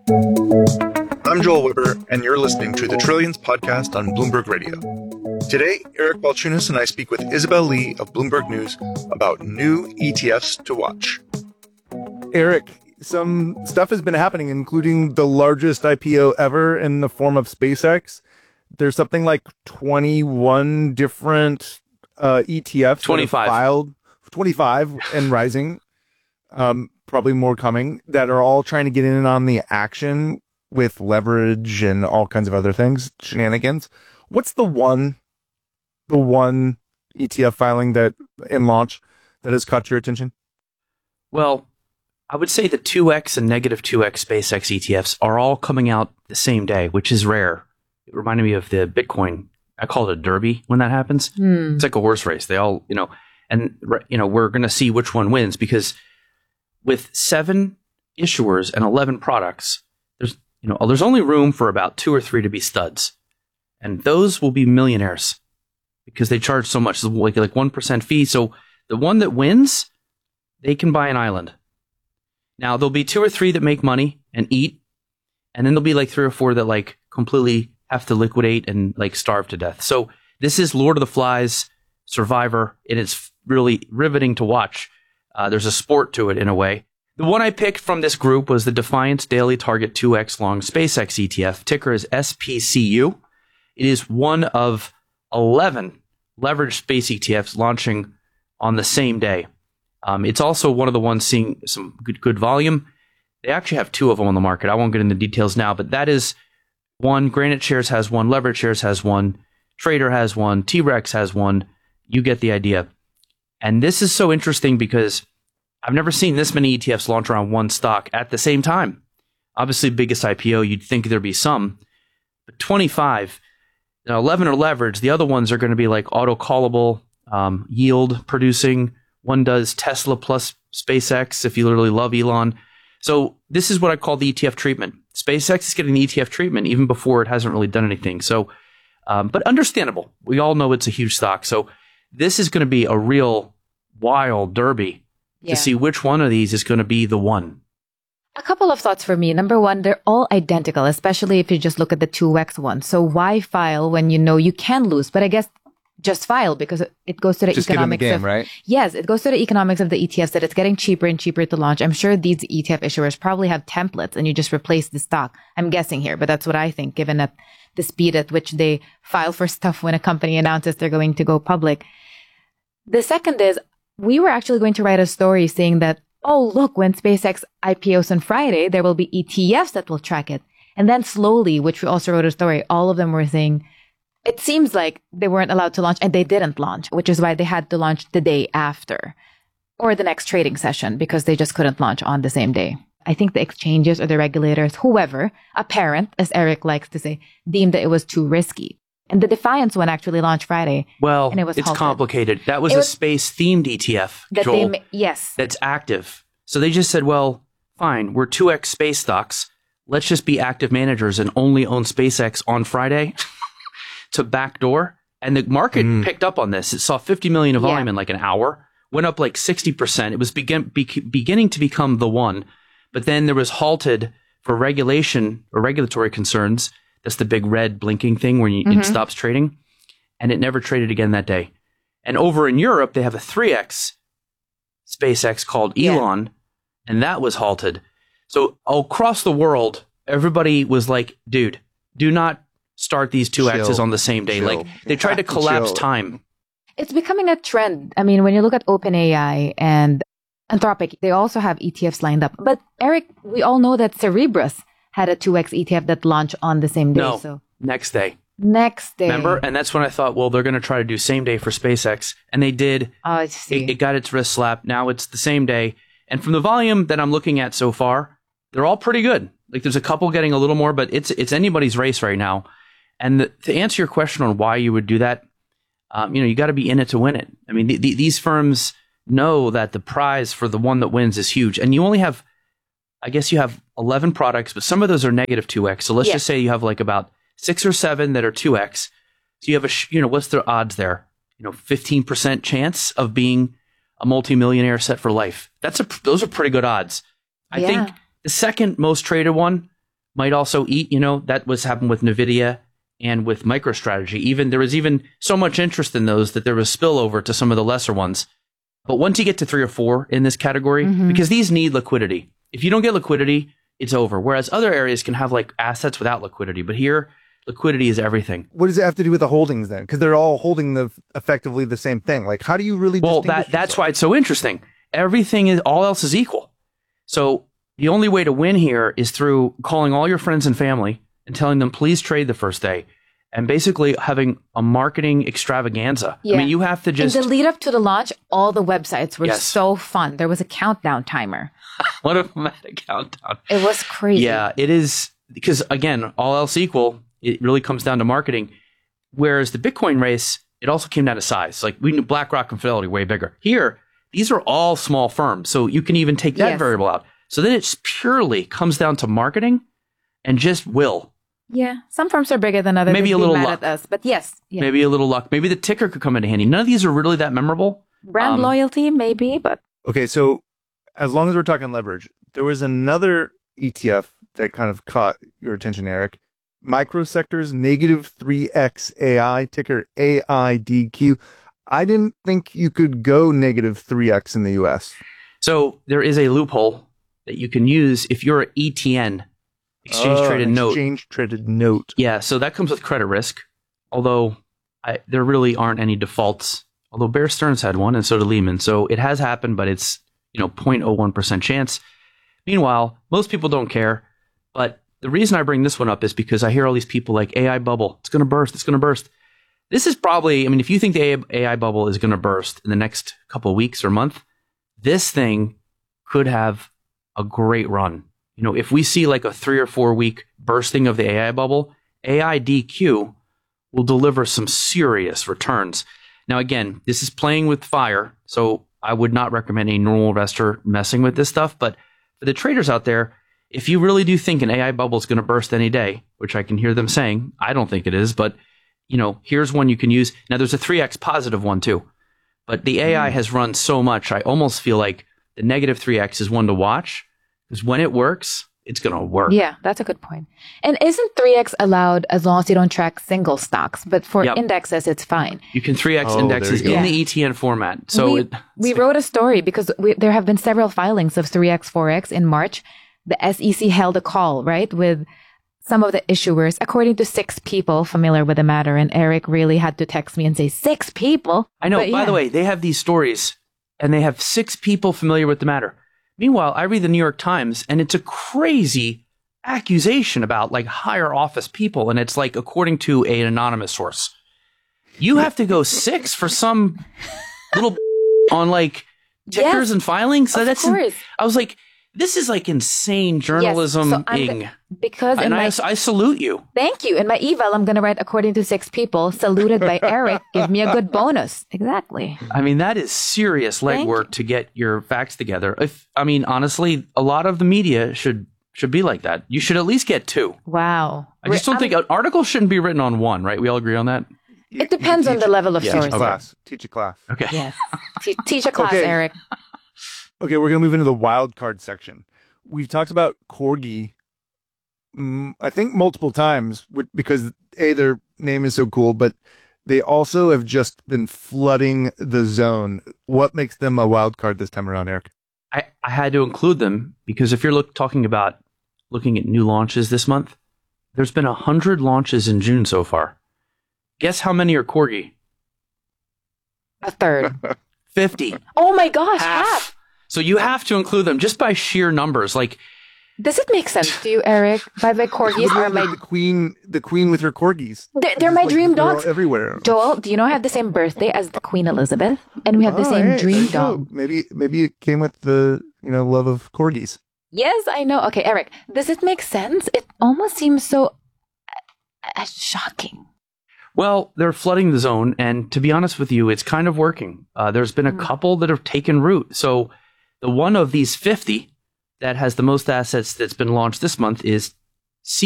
I'm Joel Weber, and you're listening to the Trillions podcast on Bloomberg Radio. Today, Eric Balchunas and I speak with Isabel Lee of Bloomberg News about new ETFs to watch. Eric, some stuff has been happening, including the largest IPO ever in the form of SpaceX. There's something like 21 different ETFs 25 filed, 25 and rising, probably more coming, that are all trying to get in on the action with leverage and all kinds of other things, shenanigans. What's the one ETF filing that in launch that has caught your attention? Well, I would say the 2x and negative 2x SpaceX ETFs are all coming out the same day, which is rare. It reminded me of the Bitcoin. I call it a derby when that happens. It's like a horse race. They all, we're going to see which one wins, because with 7 issuers and 11 products, there's only room for about 2 or 3 to be studs. And those will be millionaires because they charge so much, like 1% fee. So the one that wins, they can buy an island. Now, there'll be 2 or 3 that make money and eat. And then there'll be like 3 or 4 that completely have to liquidate and starve to death. So this is Lord of the Flies, Survivor, and it's really riveting to watch. There's a sport to it in a way. The one I picked from this group was the Defiance Daily Target 2X Long SpaceX ETF. Ticker is SPCU. It is one of 11 leveraged space ETFs launching on the same day. It's also one of the ones seeing some good volume. They actually have 2 of them on the market. I won't get into details now, but that is one. Granite Shares has one. Leverage Shares has one. Trader has one. T-Rex has one. You get the idea. And this is so interesting because I've never seen this many ETFs launch around one stock at the same time. Obviously, biggest IPO, you'd think there'd be some. But 25, 11 are leveraged. The other ones are going to be like auto-callable, yield producing. One does Tesla plus SpaceX, if you literally love Elon. So this is what I call the ETF treatment. SpaceX is getting the ETF treatment even before it hasn't really done anything. So, but understandable. We all know it's a huge stock. So this is going to be a real wild derby to see which one of these is going to be the one. A couple of thoughts for me. Number one, they're all identical, especially if you just look at the 2X one. So why file when you know you can lose? But I guess just file, because it goes to the just economics get in the game, of, right? Yes, it goes to the economics of the ETFs, that it's getting cheaper and cheaper to launch. I'm sure these ETF issuers probably have templates and you just replace the stock. I'm guessing here, but that's what I think, given that the speed at which they file for stuff when a company announces they're going to go public. The second is, we were actually going to write a story saying that, oh, look, when SpaceX IPOs on Friday, there will be ETFs that will track it. And then slowly, which we also wrote a story, all of them were saying, it seems like they weren't allowed to launch, and they didn't launch, which is why they had to launch the day after or the next trading session, because they just couldn't launch on the same day. I think the exchanges or the regulators, whoever, a parent, as Eric likes to say, deemed that it was too risky. And the Defiance one actually launched Friday. Well, and it's halted. Complicated. That was a space-themed ETF, that Joel, yes. That's active. So they just said, well, fine, we're 2X space stocks. Let's just be active managers and only own SpaceX on Friday to backdoor. And the market picked up on this. It saw 50 million of volume in like an hour, went up like 60%. It was beginning to become the one. But then there was halted for regulation or regulatory concerns. That's the big red blinking thing when it stops trading. And it never traded again that day. And over in Europe, they have a 3X SpaceX called Elon, and that was halted. So across the world, everybody was like, dude, do not start these 2Xs on the same day. Like, they tried to collapse time. It's becoming a trend. I mean, when you look at OpenAI and Anthropic, they also have ETFs lined up. But Eric, we all know that Cerebras had a 2X ETF that launched on the same day. No, so next day. Next day. Remember? And that's when I thought, well, they're going to try to do same day for SpaceX. And they did. Oh, I see. It got its wrist slapped. Now it's the same day. And from the volume that I'm looking at so far, they're all pretty good. Like, there's a couple getting a little more, but it's anybody's race right now. And to answer your question on why you would do that, you got to be in it to win it. I mean, these firms know that the prize for the one that wins is huge. And you only have, I guess you have 11 products, but some of those are negative 2X. So let's just say you have like about 6 or 7 that are 2X. So you have what's the odds there? 15% chance of being a multimillionaire set for life. Those are pretty good odds. I think the second most traded one might also eat, that was happened with NVIDIA and with MicroStrategy. There was even so much interest in those that there was spillover to some of the lesser ones. But once you get to 3 or 4 in this category, because these need liquidity. If you don't get liquidity, it's over. Whereas other areas can have like assets without liquidity. But here, liquidity is everything. What does it have to do with the holdings then? Because they're all holding effectively the same thing. Like, how do you really distinguish that's why it's so interesting. All else is equal. So the only way to win here is through calling all your friends and family and telling them, please trade the first day. And basically having a marketing extravaganza. Yeah. I mean, you have to just... In the lead up to the launch, all the websites were so fun. There was a countdown timer. One of them had a countdown. It was crazy. Yeah, it is. Because again, all else equal, it really comes down to marketing. Whereas the Bitcoin race, it also came down to size. Like we knew BlackRock and Fidelity way bigger. Here, these are all small firms. So you can even take that variable out. So then it purely comes down to marketing and just will. Yeah, some firms are bigger than others. Maybe a little luck. At us, but yes. Yeah. Maybe a little luck. Maybe the ticker could come into handy. None of these are really that memorable. Brand loyalty, maybe, but... Okay, so as long as we're talking leverage, there was another ETF that kind of caught your attention, Eric. Microsectors, negative 3X AI, ticker AIDQ. I didn't think you could go negative 3X in the US. So there is a loophole that you can use if you're an ETN. Exchange-traded note. Exchange-traded note. Yeah, so that comes with credit risk, although there really aren't any defaults. Although Bear Stearns had one, and so did Lehman. So it has happened, but it's 0.01% chance. Meanwhile, most people don't care. But the reason I bring this one up is because I hear all these people like AI bubble. It's going to burst. It's going to burst. This is probably, if you think the AI bubble is going to burst in the next couple of weeks or month, this thing could have a great run. If we see like a 3 or 4 week bursting of the AI bubble, AIDQ will deliver some serious returns. Now, again, this is playing with fire, so I would not recommend a normal investor messing with this stuff. But for the traders out there, if you really do think an AI bubble is going to burst any day, which I can hear them saying, I don't think it is, but here's one you can use. Now, there's a 3X positive one too, but the AI has run so much, I almost feel like the negative 3X is one to watch. Because when it works, it's going to work. Yeah, that's a good point. And isn't 3X allowed as long as you don't track single stocks? But for indexes, it's fine. You can 3X indexes in the ETN format. So we wrote a story because there have been several filings of 3X, 4X in March. The SEC held a call, right, with some of the issuers, according to 6 people familiar with the matter. And Eric really had to text me and say, 6 people? I know. By the way, they have these stories and they have 6 people familiar with the matter. Meanwhile, I read the New York Times, and it's a crazy accusation about like higher office people, and it's like according to an anonymous source. You have to go 6 for some little on like tickers and filings. So that's I was like, this is like insane journalism. I salute you. Thank you. In my eval, I'm going to write according to 6 people, saluted by Eric. Give me a good bonus. Exactly. That is serious legwork to get your facts together. Honestly, a lot of the media should be like that. You should at least get 2. Wow. I just don't think an article shouldn't be written on 1, right? We all agree on that? It depends on the level of source. Teach a class. Okay. Yes. Teach a class, Eric. Okay, we're going to move into the wild card section. We've talked about Corgi, I think multiple times, because their name is so cool, but they also have just been flooding the zone. What makes them a wild card this time around, Eric? I had to include them because if you're talking about looking at new launches this month, there's been 100 launches in June so far. Guess how many are Corgi? A third. 50. Oh my gosh, half. So you have to include them just by sheer numbers. Like, does it make sense to you, Eric? By the way, corgis are my the queen with her corgis. They're my dream dogs. Everywhere. Joel, do you know I have the same birthday as the Queen Elizabeth, and we have the same dream dog. Maybe it came with the love of corgis. Yes, I know. Okay, Eric, does it make sense? It almost seems so shocking. Well, they're flooding the zone, and to be honest with you, it's kind of working. There's been a couple that have taken root. So the one of these 50 that has the most assets that's been launched this month is